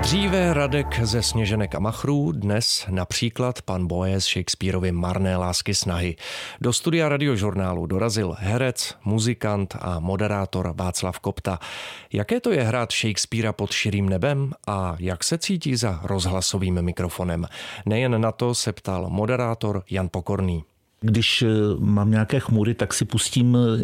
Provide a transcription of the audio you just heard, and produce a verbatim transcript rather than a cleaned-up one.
Dříve Radek ze Sněženek a machrů, dnes například pan Boes Shakespeareovy Marné lásky snahy. Do studia Radiožurnálu dorazil herec, muzikant a moderátor Václav Kopta. Jaké to je hrát Shakespearea pod širým nebem a jak se cítí za rozhlasovým mikrofonem? Nejen na to se ptal moderátor Jan Pokorný. Když mám nějaké chmury, tak si pustím